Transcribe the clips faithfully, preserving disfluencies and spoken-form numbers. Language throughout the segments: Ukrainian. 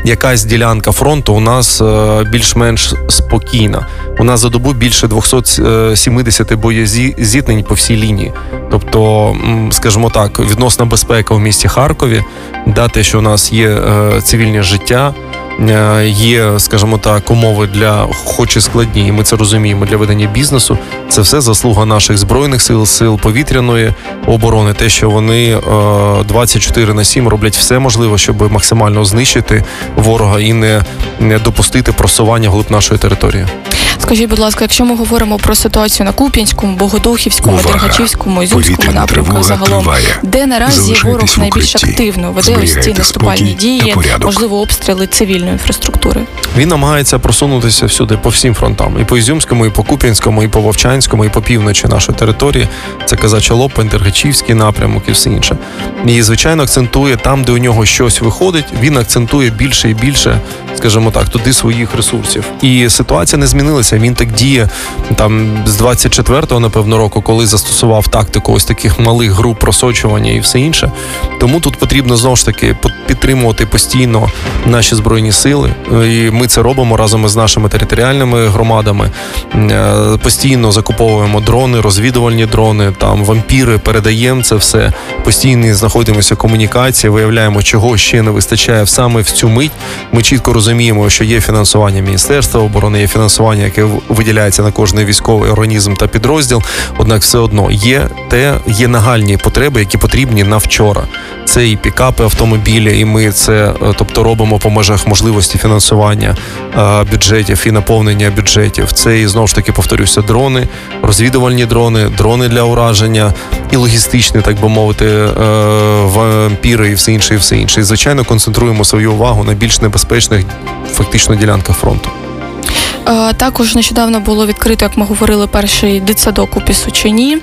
якась ділянка фронту у нас більш-менш спокійна. У нас за добу більше двісті сімдесят боєзіткнень по всій лінії. Тобто, скажімо так, відносна безпека в місті Харкові, да, те, що у нас є цивільне життя, є, скажімо так, умови для, хоч і складні, і ми це розуміємо, для ведення бізнесу. Це все заслуга наших Збройних сил, сил повітряної оборони, те, що вони двадцять чотири на сім роблять все можливе, щоб максимально знищити ворога і не, не допустити просування вглиб нашої території. Скажіть, будь ласка, якщо ми говоримо про ситуацію на Куп'янському, Богодухівському, Дергачівському, Ізюмському напрямку загалом, триває. Де наразі ворог найбільш активно веде ось ці наступальні дії, можливо, обстріли цивільної інфраструктури? Він намагається просунутися всюди, по всім фронтам. І по Ізюмському, і по Куп'янському, і по Вовчанському, і по півночі нашої території. Це Казача Лопань, Дергачівський напрямок і все інше. І, звичайно, акцентує там, де у нього щось виходить, він акцентує більше і більше, скажімо так, туди своїх ресурсів. І ситуація не змінилася. Він так діє там з двадцять четвертого, напевно, року, коли застосував тактику ось таких малих груп просочування і все інше. Тому тут потрібно, знову ж таки, підтримувати постійно наші Збройні сили. І ми це робимо разом із нашими територіальними громадами. Постійно закуповуємо дрони, розвідувальні дрони, там вампіри, передаємо це все. Постійно знаходимося в комунікації, виявляємо, чого ще не вистачає саме в цю мить. Ми чітко розуміємо, що є фінансування Міністерства оборони, є фінансування, яке виділяється на кожний військовий організм та підрозділ. Однак все одно є те, є нагальні потреби, які потрібні на вчора. Це і пікапи, автомобілі, і ми це, тобто, робимо по межах можливості фінансування а, бюджетів і наповнення бюджетів. Це і, знову ж таки, повторюся, дрони, розвідувальні дрони, дрони для ураження і логістичні, так би мовити, вампіри і все інше, і все інше. І, звичайно, концентруємо свою увагу на більш небезпечних, фактично, ділянках фронту. Також нещодавно було відкрито, як ми говорили, перший дитсадок у Пісочині.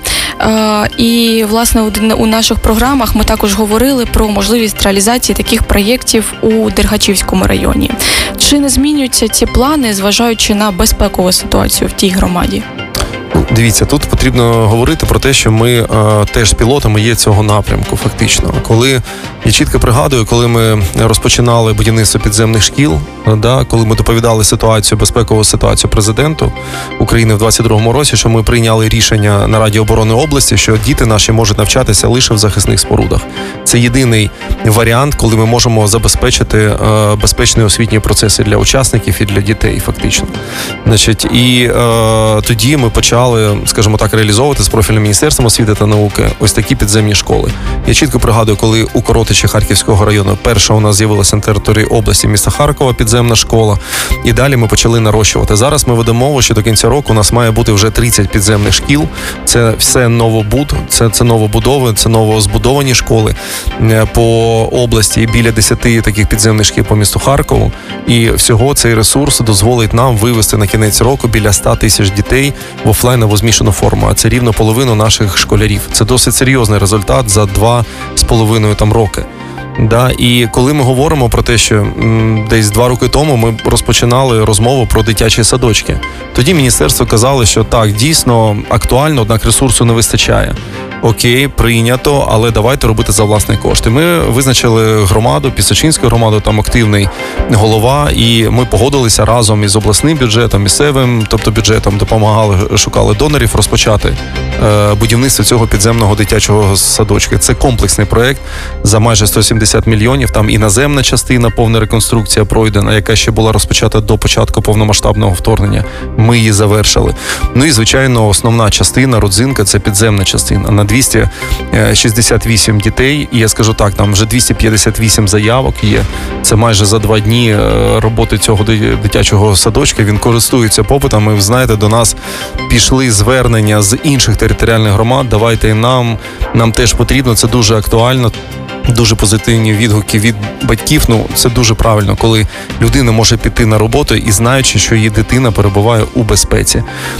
І, власне, у наших програмах ми також говорили про можливість реалізації таких проєктів у Дергачівському районі. Чи не змінюються ці плани, зважаючи на безпекову ситуацію в тій громаді? Дивіться, тут потрібно говорити про те, що ми е, теж пілотами є цього напрямку, фактично. Коли, я чітко пригадую, коли ми розпочинали будівництво підземних шкіл, да, коли ми доповідали ситуацію, безпекову ситуацію президенту України в двадцять другому році, що ми прийняли рішення на Раді оборони області, що діти наші можуть навчатися лише в захисних спорудах. Це єдиний варіант, коли ми можемо забезпечити е, безпечні освітні процеси для учасників і для дітей, фактично. Значить, і е, тоді ми почали, скажімо так, реалізовувати з профільним Міністерством освіти та науки ось такі підземні школи. Я чітко пригадую, коли у Коротичі Харківського району перша у нас з'явилася на території області міста Харкова підземна школа, і далі ми почали нарощувати. Зараз ми ведемо мову, що до кінця року у нас має бути вже тридцять підземних шкіл. Це все новобуд, це, це новобудови, це новозбудовані школи по області, і біля десяти таких підземних шкіл по місту Харкову. І всього цей ресурс дозволить нам вивести на кінець року біля ста тисяч дітей в офлайнову змішану форму, а це рівно половину наших школярів. Це досить серйозний результат за два з половиною там роки. Да, і коли ми говоримо про те, що м, десь два роки тому ми розпочинали розмову про дитячі садочки, тоді міністерство казало, що так, дійсно актуально, однак ресурсу не вистачає. Окей, прийнято, але давайте робити за власні кошти. Ми визначили громаду, Пісочинську громаду, там активний голова, і ми погодилися разом із обласним бюджетом, місцевим, тобто бюджетом, допомагали, шукали донорів розпочати е, будівництво цього підземного дитячого садочка. Це комплексний проєкт за майже сто сімдесят мільйонів, там і наземна частина, повна реконструкція пройдена, яка ще була розпочата до початку повномасштабного вторгнення. Ми її завершили. Ну і, звичайно, основна частина, родзинка, це підземна частина. На двісті шістдесят вісім дітей, і я скажу так, там вже двісті п'ятдесят вісім заявок є. Це майже за два дні роботи цього дитячого садочка. Він користується попитом. І, ви знаєте, до нас пішли звернення з інших територіальних громад. Давайте і нам, нам теж потрібно, це дуже актуально. Дуже позитивні відгуки від батьків. Ну, це дуже правильно, коли людина може піти на роботу і знаючи, що її дитина перебуває у безпеці.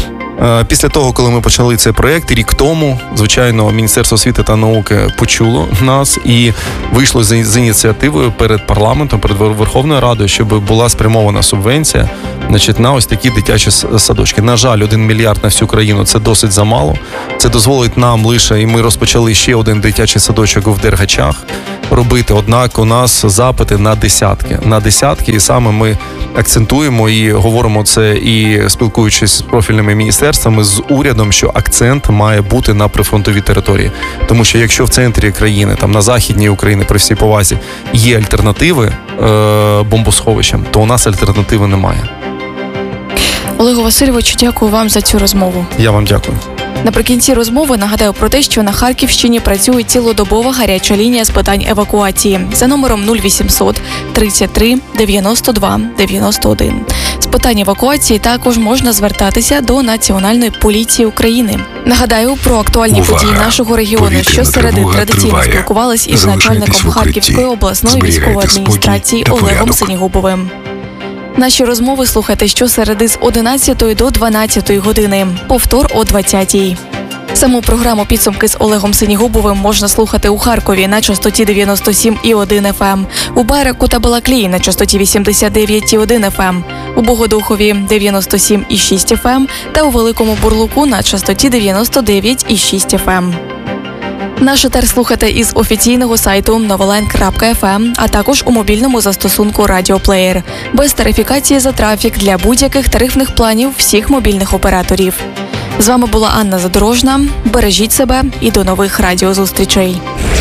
Після того, коли ми почали цей проєкт, рік тому, звичайно, Міністерство освіти та науки почуло нас і вийшло з ініціативою перед парламентом, перед Верховною Радою, щоб була спрямована субвенція Значить, на ось такі дитячі садочки. На жаль, один мільярд на всю країну – це досить замало. Це дозволить нам лише, і ми розпочали ще один дитячий садочок в Дергачах робити. Однак у нас запити на десятки. На десятки, і саме ми акцентуємо і говоримо це, і спілкуючись з профільними міністерствами, з урядом, що акцент має бути на прифронтовій території. Тому що якщо в центрі країни, там на західній Україні, при всій повазі, є альтернативи е- бомбосховищам, то у нас альтернативи немає. Олегу Васильовичу, дякую вам за цю розмову. Я вам дякую. Наприкінці розмови нагадаю про те, що на Харківщині працює цілодобова гаряча лінія з питань евакуації за номером нуль вісімсот тридцять три дев'яносто два дев'яносто один. З питань евакуації також можна звертатися до Національної поліції України. Нагадаю про актуальні Увага! події нашого регіону, що середи традиційно спілкувались із начальником Харківської обласної військової адміністрації Олегом Синігубовим. Наші розмови слухайте щосереди з одинадцятої до дванадцятої години. Повтор о двадцятій. Саму програму «Підсумки» з Олегом Синігубовим можна слухати у Харкові на частоті дев'яносто сім і один еф ем, у Байраку та Балаклії на частоті вісімдесят дев'ять і один еф ем, у Богодухові дев'яносто сім і шість еф ем та у Великому Бурлуку на частоті дев'яносто дев'ять і шість еф ем. Наш етер слухайте із офіційного сайту новолайн крапка еф ем, а також у мобільному застосунку «Радіоплеєр». Без тарифікації за трафік для будь-яких тарифних планів всіх мобільних операторів. З вами була Анна Задорожна. Бережіть себе і до нових радіозустрічей.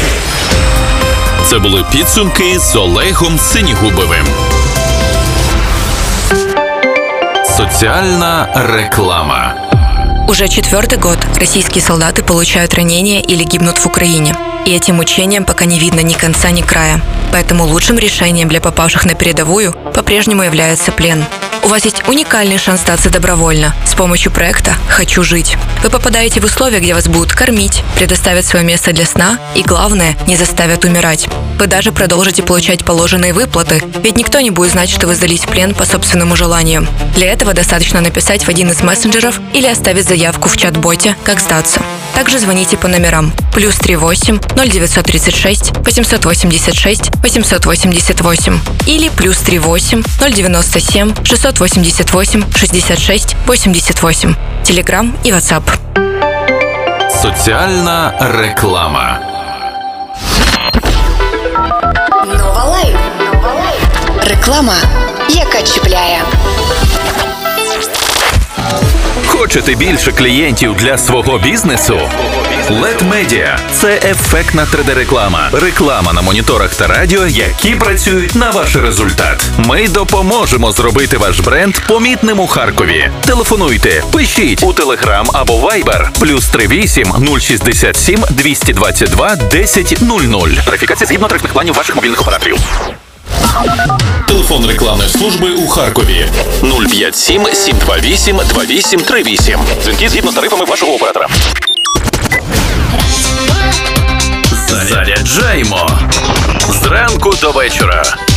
Це були підсумки з Олегом Синігубовим. Соціальна реклама. Уже четвертый год российские солдаты получают ранения или гибнут в Украине. И этим мучениям пока не видно ни конца, ни края. Поэтому лучшим решением для попавших на передовую по-прежнему является плен. У вас есть уникальный шанс сдаться добровольно с помощью проекта «Хочу жить». Вы попадаете в условия, где вас будут кормить, предоставят свое место для сна и, главное, не заставят умирать. Вы даже продолжите получать положенные выплаты, ведь никто не будет знать, что вы сдались в плен по собственному желанию. Для этого достаточно написать в один из мессенджеров или оставить заявку в чат-боте «Как сдаться». Также звоните по номерам плюс три восемь ноль девятьсот тридцать шесть восемьсот восемьдесят шесть восемьсот восемьдесят восемь или плюс три восемь ноль девяносто семь шестьсот восемьдесят восемь шестьдесят шесть восемьдесят восемь. Телеграм и WhatsApp. Соціальна реклама. Новолайн. Реклама, яка чіпляє. Хочете більше клієнтів для свого бізнесу? лед Media – це ефектна три де-реклама. Реклама на моніторах та радіо, які працюють на ваш результат. Ми допоможемо зробити ваш бренд помітним у Харкові. Телефонуйте, пишіть у Telegram або Viber плюс три вісім нуль шістдесят сім двісті двадцять два десять нуль нуль. Тарифікація згідно тарифних планів ваших мобільних операторів. Телефон рекламної служби у Харкові нуль п'ять сім сім два вісім два вісім три вісім. Дзвінки згідно з тарифами вашого оператора. Заряджаємо зранку до вечора.